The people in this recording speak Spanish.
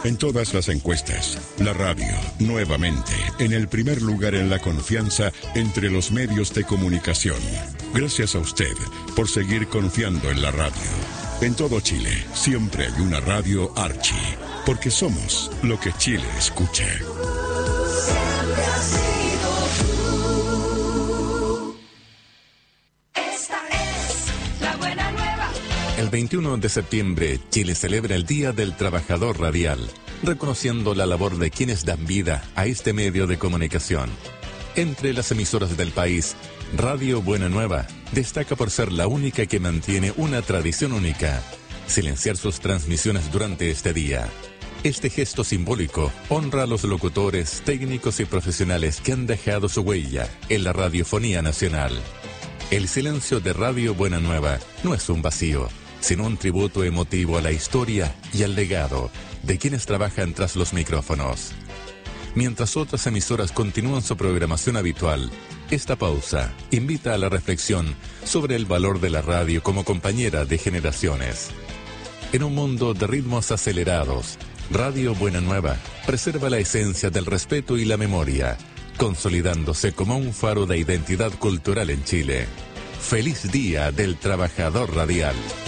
En todas las encuestas, la radio, nuevamente, en el primer lugar en la confianza entre los medios de comunicación. Gracias a usted por seguir confiando en la radio. En todo Chile, siempre hay una radio Archie, porque somos lo que Chile escucha. Siempre has sido tú. Esta es la buena nueva. El 21 de septiembre, Chile celebra el Día del Trabajador Radial, reconociendo la labor de quienes dan vida a este medio de comunicación. Entre las emisoras del país, Radio Buena Nueva destaca por ser la única que mantiene una tradición única: silenciar sus transmisiones durante este día. Este gesto simbólico honra a los locutores, técnicos y profesionales que han dejado su huella en la radiofonía nacional. El silencio de Radio Buena Nueva no es un vacío, sino un tributo emotivo a la historia y al legado de quienes trabajan tras los micrófonos. Mientras otras emisoras continúan su programación habitual, esta pausa invita a la reflexión sobre el valor de la radio como compañera de generaciones. En un mundo de ritmos acelerados, Radio Buena Nueva preserva la esencia del respeto y la memoria, consolidándose como un faro de identidad cultural en Chile. ¡Feliz Día del Trabajador Radial!